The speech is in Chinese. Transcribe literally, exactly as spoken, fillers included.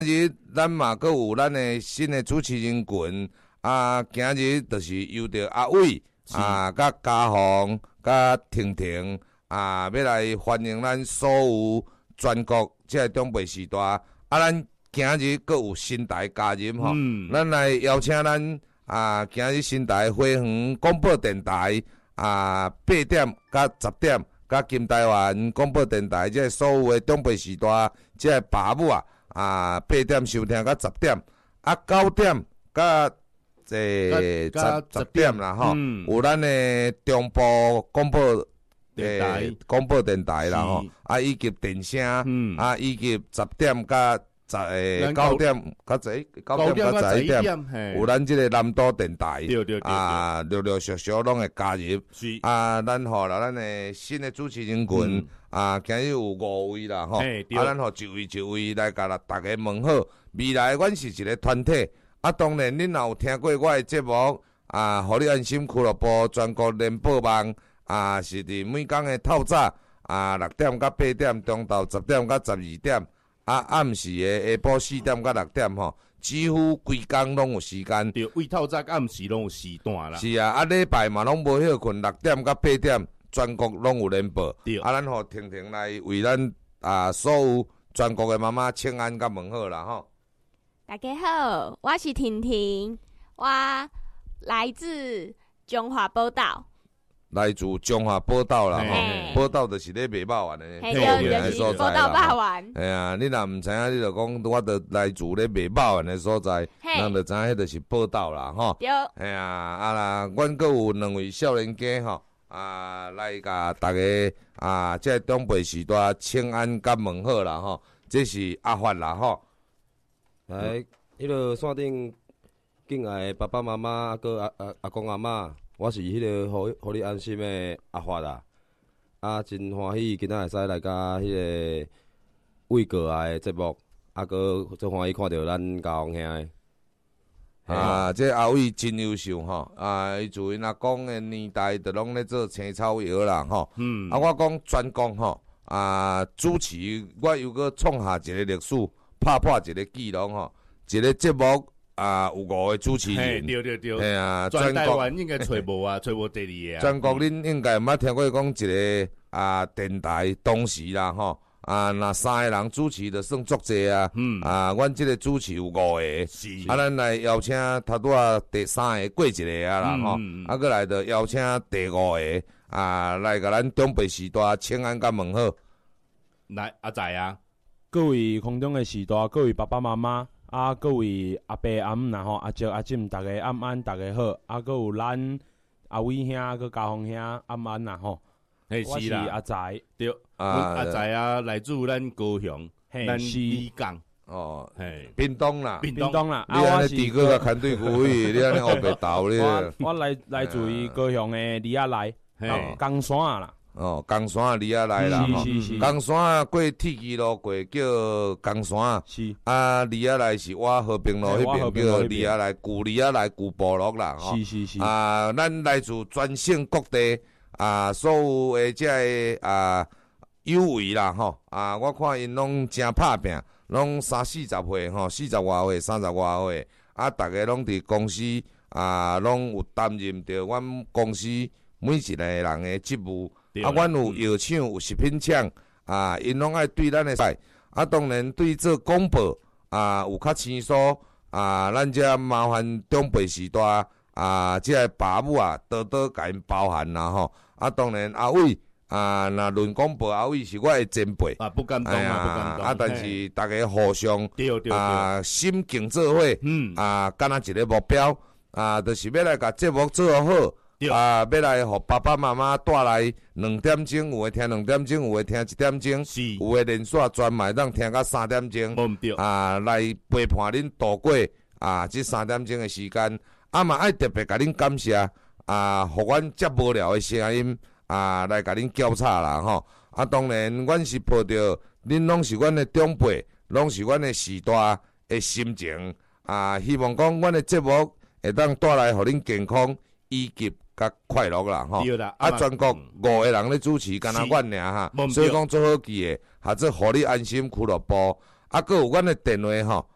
日咱嘛阁有咱的新的主持人群啊，今日就是由着阿伟啊、甲嘉宏、甲婷婷啊，要来欢迎咱所有全国即个中北时代啊，咱今日阁有新台加入吼，嗯、咱来邀请咱啊，今日新台花园广播电台啊，八點甲十點，甲金台灣廣播電台即個所有的中北時代即個爸母啊，啊八點收聽甲十點，啊九點甲即十十點啦吼，嗯、有咱的中部廣播誒廣播電台啦吼，啊以及電聲，嗯、啊以及十點甲十誒九點甲十九點甲十一點，有咱即個南島電台，對對對啊，陸陸續續攏會加入。啊，咱互啦，咱誒新誒主持人群、嗯、啊，今日有五位啦吼，啊，咱互一位一位來甲大家問好。未來阮是一個團體，啊，當然恁若有聽過我誒節目啊，互你安心俱樂部全國聯播網啊，是佇每工誒透早啊六點甲八點，中晝十點甲十二點。啊，暗時誒下晡四點到六點吼，幾乎規工攏有時間。 對，為透早暗時攏有時段啦。 是啊，啊禮拜嘛攏無休困，六點到八點全國攏有聯播。對，啊咱互婷婷來為咱啊所有全國嘅媽媽請安甲問好啦吼。 大家好，我是婷婷，我來自中華寶島。 來自中華寶島啦吼，寶島就是咧賣肉丸的著名的所在啦。哎呀，你若唔知影，你就講我著來自咧賣肉丸的所在，人就知影迄著是寶島啦吼。對。哎呀，啊啦，阮閣有兩位少年家吼，啊來甲大家啊，即個中北時代請安甲問好啦吼，這是阿發啦吼。 來，迄個山頂敬愛爸爸媽媽啊，閣阿阿阿公阿嬤。我是迄個互互你安心的阿發啦，啊真歡喜今仔會使來甲迄個為過來的節目，啊閣真歡喜看到咱嘉宏兄的。 啊，這阿偉真優秀吼，啊伊自因阿公的年代就攏咧做青草藥啦吼，嗯，啊我講專講吼，啊主持我又閣創下一個歷史，拍破一個記錄吼，一個節目。啊，有五個主持人， 對對對， 係啊， 全台灣應該找無啊，找無第二個啊。 全國恁應該毋捌聽過講一個啊電台當時啦吼，啊那三個人主持就算足濟啊，嗯，啊，阮即個主持有五個，是，啊，咱來邀請頭拄啊第三個過一個啊啦吼，啊，閣來就邀請第五個啊來甲咱中北時代請安甲問好。 來，阿仔啊， 各位空中的時代，各位爸爸媽媽。啊，各位阿伯阿姆然後阿叔阿嬸，大家暗安，大家好。啊，閣有咱阿偉兄，閣嘉宏兄暗安啦吼。我是阿仔， 對，阿仔啊，來自咱高雄，咱李港哦，嘿，屏東啦， 屏東啦。 你安尼地區個看對區域，你安尼學袂到咧。 我來來自於高雄的李亞來，岡山啦。 哦，岡山離啊來啦，吼，岡山過鐵基路過叫岡山，是啊，離啊來是我和平路迄邊叫離啊來舊離啊來舊部落啦，吼，是是是啊，咱來自全省各地啊，所有誒即個啊友誼啦，吼啊，我看因攏真拍拼，攏三四十歲吼，四十外歲、三十外歲，啊，逐個攏佇公司啊，攏有擔任着阮公司每一個人誒職務。啊，阮有藥廠，有食品廠，啊，因攏愛對咱誒賽，啊，當然對做廣播啊有較清楚，啊，咱遮麻煩中北時代啊，即個爸母啊，多多甲因包涵啦吼。啊，當然阿偉啊，若論廣播，阿偉是我誒前輩， 啊，不敢當啊，不敢當。 啊，但是大家互相啊，心敬做伙，嗯，啊，敢若一個目標，啊，就是要來甲節目做好。啊，要來互爸爸媽媽帶來兩點鐘，有誒聽兩點鐘，有誒聽一點鐘，有誒連續專賣當聽到三點鐘，啊，來陪伴恁度過啊，這三點鐘誒時間，啊嘛愛特別甲恁感謝，啊，互阮遮無聊誒聲音，啊，來甲恁交叉啦吼，啊，當然阮是抱着恁攏是阮誒長輩，攏是阮誒時代誒心情，啊，希望講阮誒節目會當帶來互恁健康以及甲快樂啦，吼！啊，全國五個人咧主持，干那阮爾哈，所以講做好記誒，或者互你安心俱樂部，啊，閣有阮誒電話吼，